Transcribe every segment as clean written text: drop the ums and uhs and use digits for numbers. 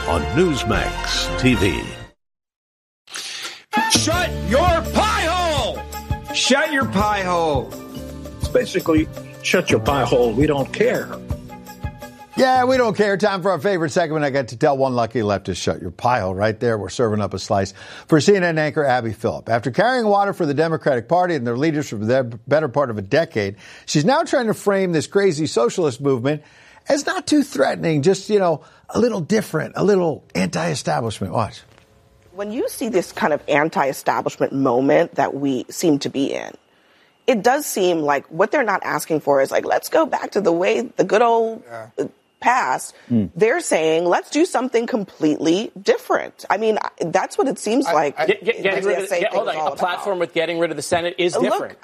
on Newsmax TV. Shut your pie hole! Shut your pie hole. It's basically, shut your pie hole. We don't care. Yeah, we don't care. Time for our favorite segment. I got to tell one lucky leftist, shut your pie hole. Right there, we're serving up a slice for CNN anchor Abby Phillip. After carrying water for the Democratic Party and their leaders for the better part of a decade, she's now trying to frame this crazy socialist movement as not too threatening, just, a little different, a little anti-establishment. Watch. When you see this kind of anti-establishment moment that we seem to be in, it does seem like what they're not asking for is like, let's go back to the good old past. They're saying, let's do something completely different. I mean, that's what it seems like. A platform with getting rid of the Senate is different.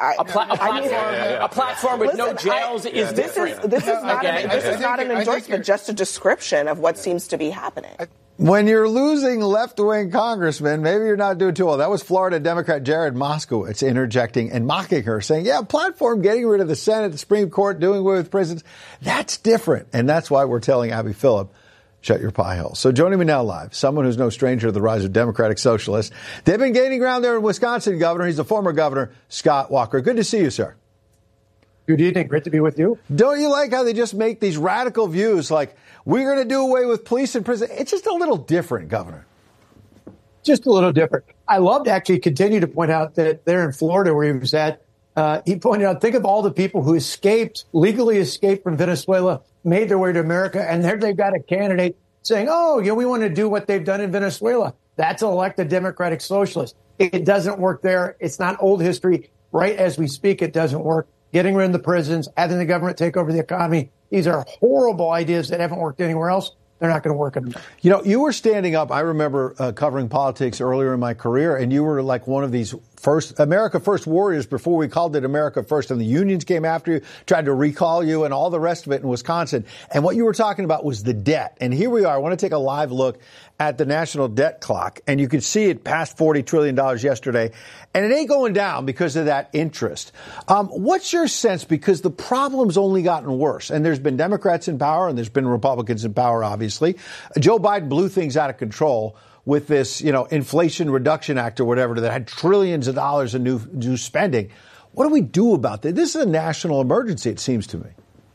A platform with no jails is different. This is not an endorsement, just a description of what seems to be happening. When you're losing left-wing congressmen, maybe you're not doing too well. That was Florida Democrat Jared Moskowitz interjecting and mocking her, saying, platform getting rid of the Senate, the Supreme Court, doing away with prisons, that's different. And that's why we're telling Abby Phillip, shut your pie hole. So joining me now live, someone who's no stranger to the rise of Democratic socialists. They've been gaining ground there in Wisconsin, Governor. He's the former governor, Scott Walker. Good to see you, sir. Good evening. Great to be with you. Don't you like how they just make these radical views like, we're going to do away with police and prison? It's just a little different, Governor. Just a little different. I love to actually continue to point out that there in Florida where he was at, he pointed out, think of all the people who legally escaped from Venezuela, made their way to America, and there they've got a candidate saying, we want to do what they've done in Venezuela. That's elected Democratic Socialist. It doesn't work there. It's not old history. Right as we speak, it doesn't work. Getting rid of the prisons, having the government take over the economy. These are horrible ideas that haven't worked anywhere else. They're not going to work anymore. You were standing up. I remember covering politics earlier in my career, and you were like one of these America First warriors before we called it America First. And the unions came after you, tried to recall you and all the rest of it in Wisconsin. And what you were talking about was the debt. And here we are. I want to take a live look at the national debt clock. And you can see it passed $40 trillion yesterday. And it ain't going down because of that interest. What's your sense? Because the problem's only gotten worse. And there's been Democrats in power and there's been Republicans in power, obviously. Joe Biden blew things out of control with this, Inflation Reduction Act or whatever that had trillions of dollars in new spending. What do we do about this? This is a national emergency, it seems to me.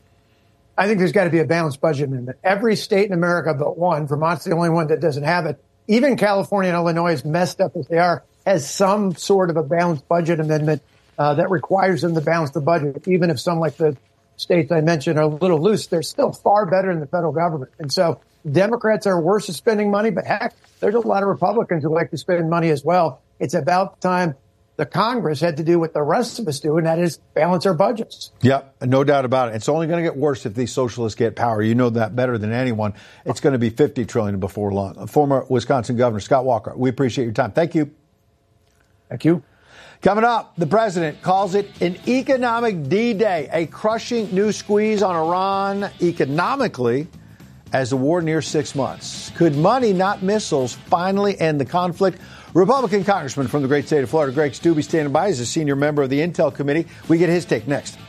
I think there's got to be a balanced budget amendment. Every state in America but one, Vermont's the only one that doesn't have it. Even California and Illinois, as messed up as they are, has some sort of a balanced budget amendment that requires them to balance the budget. Even if some like the states I mentioned are a little loose, they're still far better than the federal government. And so Democrats are worse at spending money, but heck, there's a lot of Republicans who like to spend money as well. It's about time the Congress had to do what the rest of us do, and that is balance our budgets. Yep, no doubt about it. It's only going to get worse if these socialists get power. You know that better than anyone. It's going to be $50 trillion before long. Former Wisconsin Governor Scott Walker, we appreciate your time. Thank you. Thank you. Coming up, the president calls it an economic D-Day, a crushing new squeeze on Iran economically as the war nears 6 months. Could money, not missiles, finally end the conflict? Republican congressman from the great state of Florida, Greg Steube, standing by as a senior member of the Intel Committee. We get his take next.